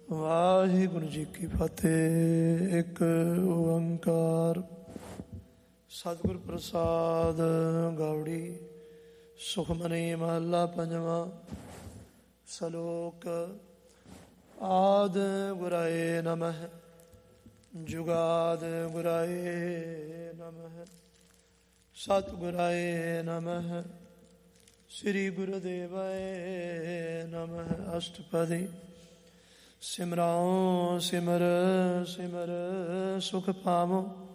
ਵਾਹਿਗੁਰੂ ਜੀ ਕੀ ਫਤਿਹ। ਇੱਕ ਓੰਕਾਰ ਸਤਿਗੁਰ ਪ੍ਰਸਾਦ ਗੌੜੀ। ਸੁਖਮਨੀ ਮਹੱਲਾ ਪੰਜਵਾਂ। ਸਲੋਕ। ਆਦਿ ਗੁਰਾਏ ਨਮః ਜੁਗਾਦਿ ਗੁਰਾਏ ਨਮঃ ਸਤਿਗੁਰਾਏ ਨਮঃ ਸ੍ਰੀ ਗੁਰੁਦੇਵਾਏ ਨਮঃ। ਅਸ਼ਟਪਦੀ। ਸਿਮਰਉ ਸਿਮਰ ਸਿਮਰ ਸੁਖ ਪਾਵੋ